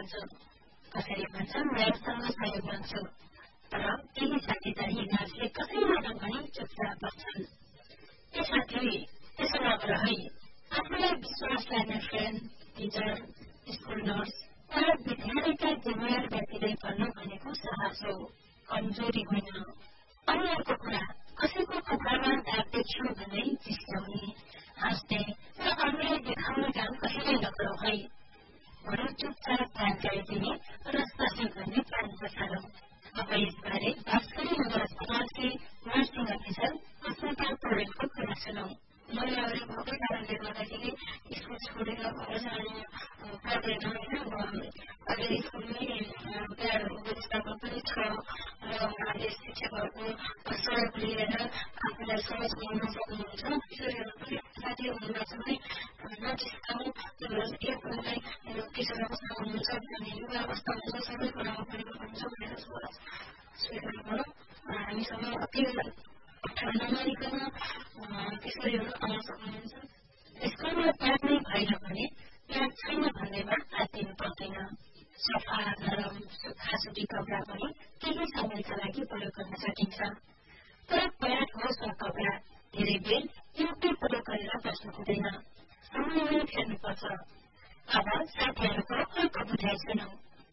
भन्छु, कसैले भन्छ म्याडसँग सहयोग माग्छु। तर केही साथी चाहिँ यिनीहरूले कसैबाट पनि चुपचाप बस्छन्। ए साथी, त्यसो नगर है। आफूलाई विश्वास लाग्ने फ्रेन्ड, टिचर, स्कुल नर्स तर विद्यालयका जिम्मेवार व्यक्तिले गर्नु भनेको साहस हो, कमजोरी होइन। अनि अर्को कुरा, कसैको कपडामा दाग देख्यो भन्दै जिस्काउने, हाँस्ने र अरूलाई देखाउने काम कहिले नगरौ है। बरु चुपचाप जानकारी दिने र सही गर्ने काम बसालौ। अब यसबारे भास्करी नगर अस्पतालकी नर्सिङ अफिसर अस्मिता पौडेलको कुरा सुनौ। मैले अरू भएकै कारणले गर्दाखेरि स्कुल छोडेर घर जानु पर्दैन होइन। अहिले स्कुलमै प्याड व्यवस्थापन पनि छ र उहाँले शिक्षकहरूको सहयोग लिएर आफूलाई सहज बनाउन सक्नुहुन्छ। किशोरीहरू पनि साथी हुनुहुन्छ भने नजिस्काउँ, एकलाई किशोर अवस्था हुनुहुन्छ भने युवा अवस्था हुन्छ, सबै कुरामा परिवर्तन हुन्छ भनेर स्वीकार गरौँ। हामीसँग अति अप्ठ्यारो नमानिकन किशोरीहरू आउन सक्नुहुन्छ। स्कुलमा प्याड नै भएन भने प्याड छैन भन्नेमा आत्तिनु पर्दैन। सफा, नरम, सुक्खासुती कपडा पनि केही समयका लागि प्रयोग गर्न सकिन्छ। तर प्याड होस् वा कपडा धेरै बेर एउटै प्रयोग गरेर बस्नु हुँदैन, समयमै फेर्नुपर्छ। अब साथीहरूको अर्को बुझाइ सुनौ।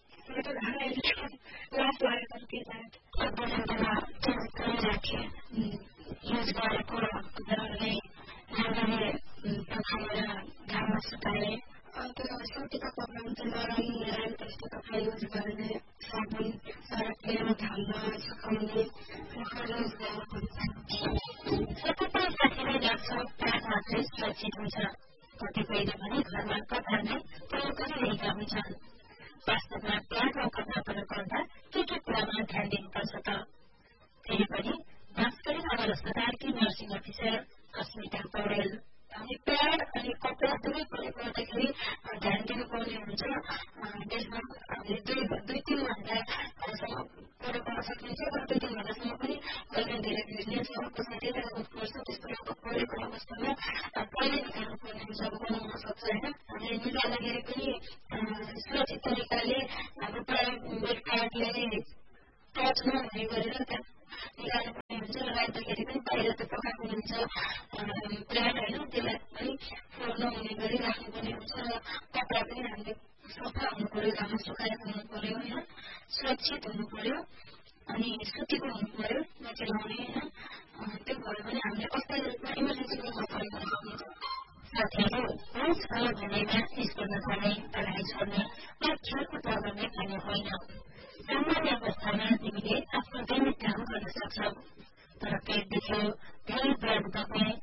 लास लागेको बेला चेन्ज गरिराखेँ, युज गरेको कुराहरूले राम्ररी पखालेर घाममा सुकाए। अन्त सुतीको कपडा हुन्छ नरम मुलायम त्यस्तो कपडा युज गर्ने, साबुन सरफले घाममा सुकाउने युज गर्नुपर्छ। कतिपय साथीलाई लाग्छ प्याड मात्रै सुरक्षित हुन्छ, कतिपयले भने घरमा कपडा नै प्रयोग गरिरहेका हुन्छन्। वास्तवमा प्याड वा कपडा प्रयोग गर्दा के कुरामा ध्यान दिनुपर्छ त? फेरि पनि भास्करी नगर अस्पतालकी नर्सिङ अफिसर अस्मिता पौडेल। हामी प्याड अनि कपडा दुवै प्रयोग गर्दाखेरि ध्यान दिनुपर्ने हुन्छ। त्यसमा दुई तिन घण्टासम्म प्रयोग गर्न सकिन्छ र 2-3 घण्टासम्म पनि कहिले धेरै भिज्ने छ, त्यसमा त्यता गर्नुपर्छ। त्यस्तो खालको परेको अवस्थामा पहिले निकाल्नुपर्ने हुन्छ, बनाउन सक्छ होइन। हामीले निकाल्दाखेरि पनि सुरक्षित तरिकाले हाम्रो प्राइभेट कार्डले टच नहुने गरेर त्यहाँ निकाल्नुपर्ने हुन्छ र राख्दाखेरि पनि बाहिर त पकाएको हुन्छ प्याड होइन, त्यसलाई पनि फोहोर नहुने गरी राख्नुपर्ने हुन्छ र कपडा पनि हामीले सफा हुनु पर्यो, घाममा सुकाएको हुनु पर्यो होइन, सुरक्षित हुनु पर्यो अनि सुतीको हुनु पर्यो, नचिलाउने होइन। त्यो भयो भने हामीले अस्थायी रूपमा इमर्जेन्सीको रूपमा प्रयोग गर्न सकिन्छ। साथीहरू, होस् भयो भन्नेमा स्कुल नजाने, पढाइ छोड्ने वा खेलकुद नगर्ने भन्ने होइन। सामान्य अवस्थामा तिमीले आफ्नो दैनिक काम गर्न सक्छौ। तर पेट दुख्यो, धेरै ब्लड बग्ने